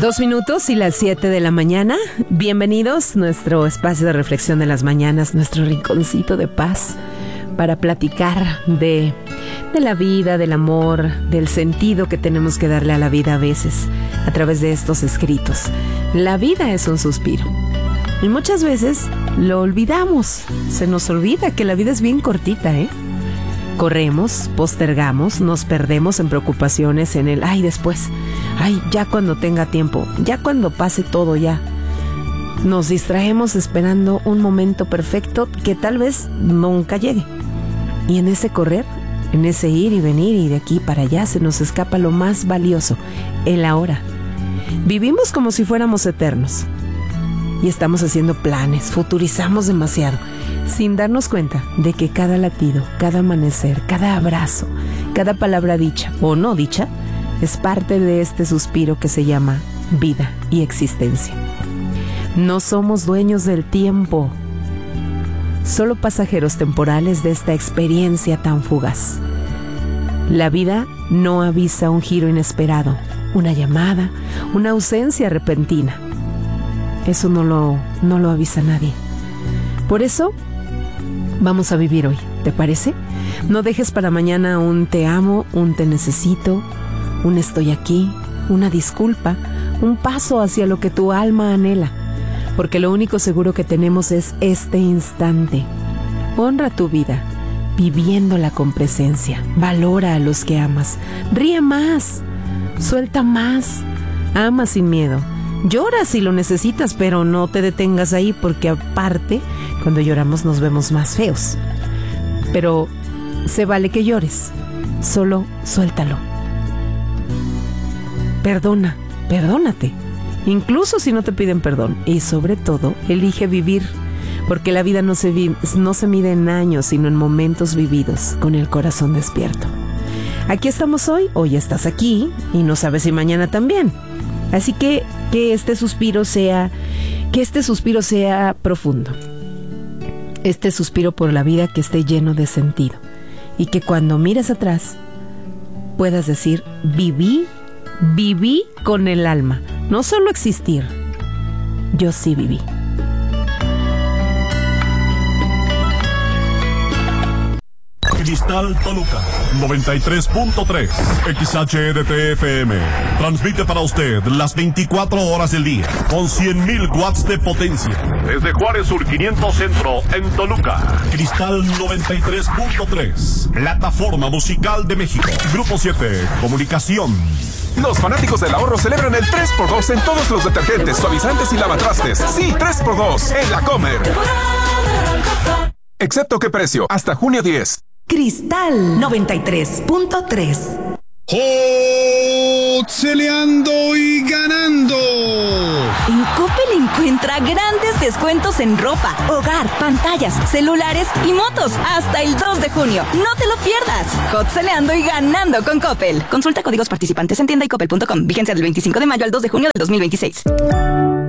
2 minutos y las 7 de la mañana. Bienvenidos a nuestro espacio de reflexión de las mañanas, nuestro rinconcito de paz para platicar de la vida, del amor, del sentido que tenemos que darle a la vida a veces a través de estos escritos. La vida es un suspiro y muchas veces lo olvidamos. Se nos olvida que la vida es bien cortita, Corremos, postergamos, nos perdemos en preocupaciones, en el ay después, ay ya cuando tenga tiempo, ya cuando pase todo ya. Nos distraemos esperando un momento perfecto que tal vez nunca llegue. Y en ese correr, en ese ir y venir y de aquí para allá se nos escapa lo más valioso, el ahora. Vivimos como si fuéramos eternos y estamos haciendo planes, futurizamos demasiado, sin darnos cuenta de que cada latido, cada amanecer, cada abrazo, cada palabra dicha o no dicha, es parte de este suspiro que se llama vida y existencia. No somos dueños del tiempo, solo pasajeros temporales de esta experiencia tan fugaz. La vida no avisa un giro inesperado, una llamada, una ausencia repentina. Eso no lo avisa nadie. Por eso, vamos a vivir hoy, ¿te parece? No dejes para mañana un te amo, un te necesito, un estoy aquí, una disculpa, un paso hacia lo que tu alma anhela, porque lo único seguro que tenemos es este instante. Honra tu vida, viviéndola con presencia. Valora a los que amas. Ríe más, suelta más, ama sin miedo. Llora si lo necesitas, pero no te detengas ahí, porque aparte, cuando lloramos nos vemos más feos. Pero se vale que llores, solo suéltalo. Perdónate, incluso si no te piden perdón. Y sobre todo, elige vivir, porque la vida no se mide en años, sino en momentos vividos, con el corazón despierto. Aquí estamos hoy estás aquí, y no sabes si mañana también. Así que este suspiro sea profundo. Este suspiro por la vida que esté lleno de sentido. Y que cuando mires atrás, puedas decir, viví con el alma. No solo existir, yo sí viví. Cristal Toluca 93.3 XHEDT-FM transmite para usted las 24 horas del día con 100,000 watts de potencia desde Juárez Sur 500 Centro en Toluca. Cristal 93.3, plataforma musical de México. Grupo 7, comunicación. Los fanáticos del ahorro celebran el 3x2 en todos los detergentes, suavizantes y lavatrastes. Sí, 3x2 en la Comer. Excepto qué precio, hasta junio 10. Cristal 93.3. ¡Celeando y ganando! En Coppel encuentra grandes descuentos en ropa, hogar, pantallas, celulares y motos hasta el 2 de junio. ¡No te lo pierdas! Celeando y ganando con Coppel. Consulta códigos participantes en tienda y coppel.com. Vigencia del 25 de mayo al 2 de junio del 2026.